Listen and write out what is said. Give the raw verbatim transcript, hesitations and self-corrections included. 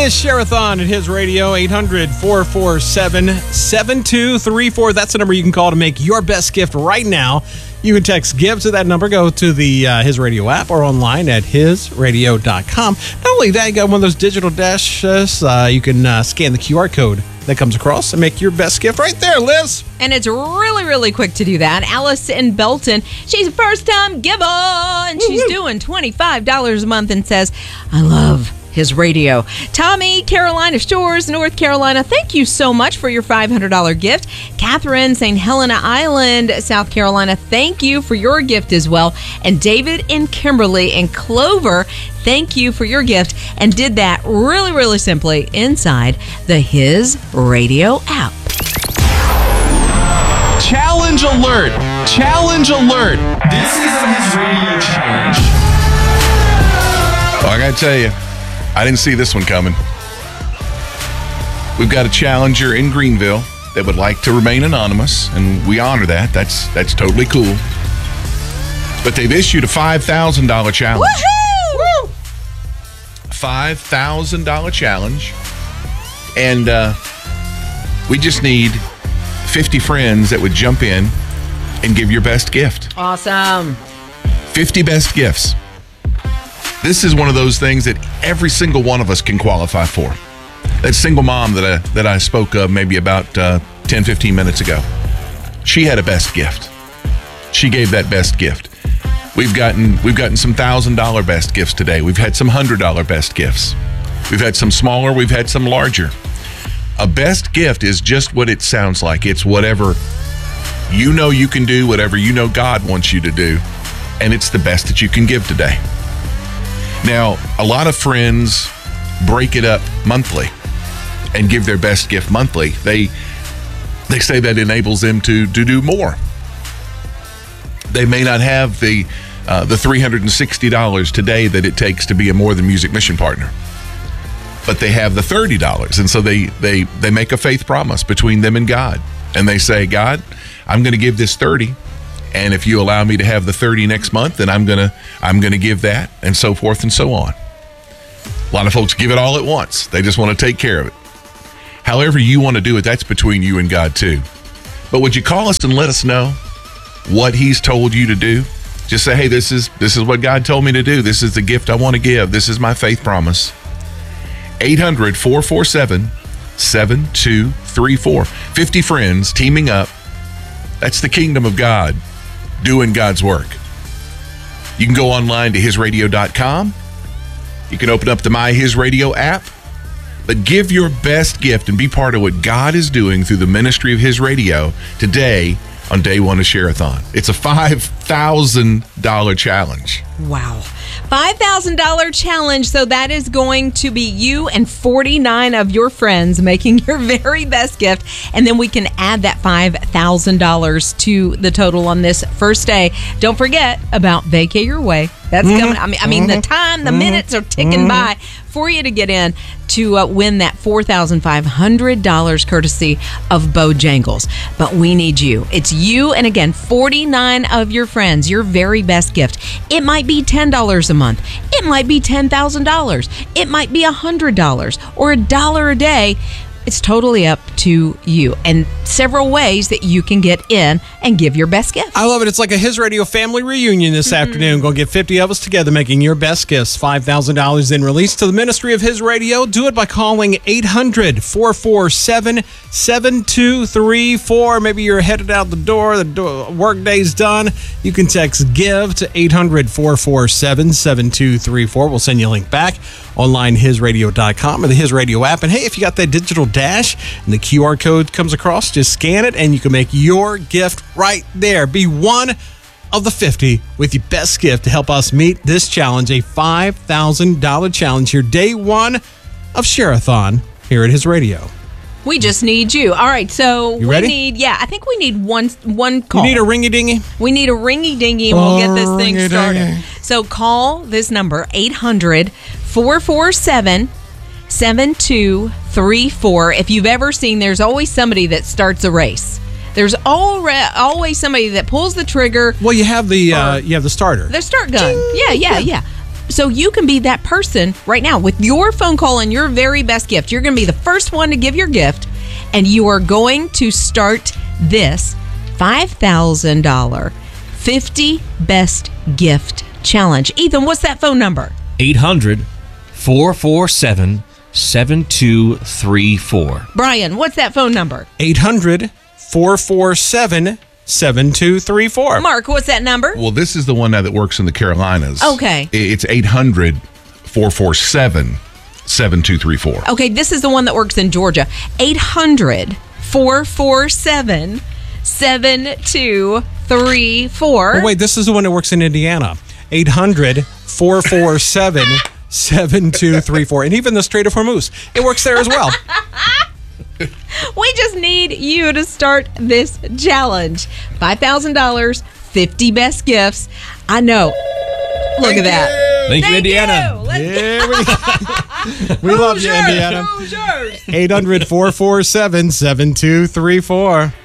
is Share-a-thon at His Radio, eight hundred, four four seven, seven two three four. That's the number you can call to make your best gift right now. You can text GIVE to that number. Go to the uh, His Radio app or online at his radio dot com. Not only that, you got one of those digital dashes. Uh, you can uh, scan the Q R code that comes across and make your best gift right there, Liz. And it's really, really quick to do that. Alice in Belton, she's a first-time giver, and she's Woo-hoo. doing twenty-five dollars a month and says, I love His Radio. Tommy, Carolina Shores, North Carolina, thank you so much for your five hundred dollars gift. Catherine, Saint Helena Island, South Carolina, thank you for your gift as well. And David and Kimberly and Clover, thank you for your gift, and did that really, really simply inside the His Radio app. Challenge alert! Challenge alert! This is the His Radio Challenge. Well, I gotta tell you, I didn't see this one coming. We've got a challenger in Greenville that would like to remain anonymous, and we honor that. That's that's totally cool. But they've issued a five thousand dollars challenge. Woohoo! five thousand dollars challenge. And uh, we just need fifty friends that would jump in and give your best gift. Awesome. fifty best gifts. This is one of those things that every single one of us can qualify for. That single mom that I, that I spoke of maybe about uh, ten, fifteen minutes ago, she had a best gift. She gave that best gift. We've gotten we've gotten some one thousand dollars best gifts today. We've had some one hundred dollars best gifts. We've had some smaller. We've had some larger. A best gift is just what it sounds like. It's whatever you know you can do, whatever you know God wants you to do, and it's the best that you can give today. Now, a lot of friends break it up monthly and give their best gift monthly. They they say that enables them to, to do more. They may not have the uh, the three hundred sixty dollars today that it takes to be a More Than Music mission partner, but they have the thirty dollars. And so they, they, they make a faith promise between them and God. And they say, God, I'm going to give this thirty. And if you allow me to have the thirty next month, then I'm gonna I'm gonna give that, and so forth and so on. A lot of folks give it all at once. They just want to take care of it. However you want to do it, that's between you and God too. But would you call us and let us know what He's told you to do? Just say, hey, this is this is what God told me to do. This is the gift I want to give. This is my faith promise. eight hundred, four four seven, seven two three four. fifty friends teaming up. That's the kingdom of God. Doing God's work. You can go online to his radio dot com. You can open up the My His Radio app. But give your best gift and be part of what God is doing through the ministry of His Radio today on day one of Share-a-thon. It's a five thousand dollars challenge. Wow. five thousand dollars challenge. So that is going to be you and forty-nine of your friends making your very best gift. And then we can add that five thousand dollars to the total on this first day. Don't forget about Vacay Your Way. That's mm-hmm. coming. I mean, I mean mm-hmm. the time, the mm-hmm. minutes are ticking mm-hmm. by for you to get in to uh, win that four thousand five hundred dollars courtesy of Bojangles. But we need you. It's you and, again, forty-nine of your friends, your very best gift. It might be ten dollars a month. It might be ten thousand dollars. It might be one hundred dollars or a dollar a day. It's totally up to you, and several ways that you can get in and give your best gift. I love it. It's like a His Radio family reunion this mm-hmm. afternoon. Going to get fifty of us together making your best gifts. five thousand dollars then released to the ministry of His Radio. Do it by calling eight hundred, four four seven, seven two three four. Maybe you're headed out the door. The door, work day's done. You can text GIVE to eight hundred, four four seven, seven two three four. We'll send you a link back online, his radio dot com or the His Radio app. And hey, if you got that digital dash and the Q R code comes across, just scan it and you can make your gift right there. Be one of the fifty with your best gift to help us meet this challenge, a five thousand dollars challenge here, day one of Share-a-thon here at His Radio. We just need you. All right, so you we ready? need, yeah, I think we need one one call. You need a ringy-dingy? We need a ringy-dingy, and we'll get this thing started. So call this number, eight hundred, four four seven, seven two three four. If you've ever seen, there's always somebody that starts a race. There's alre- always somebody that pulls the trigger. Well, you have the uh, you have the starter. The start gun. Yeah, yeah, yeah. So you can be that person right now with your phone call and your very best gift. You're going to be the first one to give your gift, and you are going to start this five thousand dollars fifty Best Gift Challenge. Ethan, what's that phone number? eight hundred, four four seven, seven two three four. Brian, what's that phone number? eight hundred, four four seven, seven two three four. Mark, what's that number? Well, this is the one now that works in the Carolinas. Okay. It's eight hundred, four four seven, seven two three four. Okay, this is the one that works in Georgia. eight hundred, four four seven, seven two three four. Oh, wait, this is the one that works in Indiana. eight hundred, four four seven, seven two three four. And even the Strait of Hormuz. It works there as well. We just need you to start this challenge. five thousand dollars, fifty best gifts. I know. Look at that. Thank, you, Thank Indiana. you. Let's Yeah, we, we love you, Hoosiers, Indiana. Hoosiers. eight hundred, four four seven, seven two three four.